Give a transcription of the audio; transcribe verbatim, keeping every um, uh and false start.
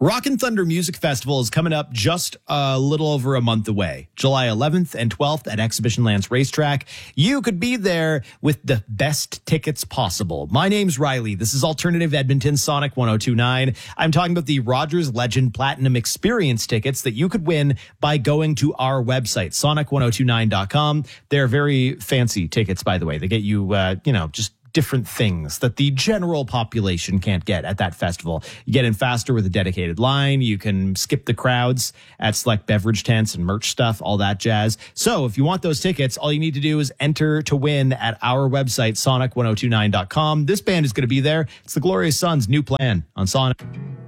Rockin' Thunder Music Festival is coming up just a little over a month away. July eleventh and twelfth at Exhibition Lands Racetrack. You could be there with the best tickets possible. My name's Riley. This is Alternative Edmonton Sonic one oh two point nine. I'm talking about the Rogers Legend Platinum Experience tickets that you could win by going to our website, sonic one oh two nine dot com. They're very fancy tickets, by the way. They get you, uh, you know, just different things that the general population can't get at that festival. You get in faster with a dedicated line. You can skip the crowds at select beverage tents and merch stuff, all that jazz. So if you want those tickets, all you need to do is enter to win at our website, sonic one oh two nine dot com. This band is going to be there. It's the Glorious Sons' new plan on Sonic.